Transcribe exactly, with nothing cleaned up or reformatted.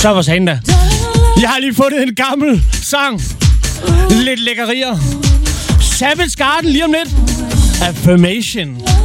Så var sagen da. Jeg har lige fundet en gammel sang. Lidt lækkerier. Savage Garden lige om lidt. Affirmation.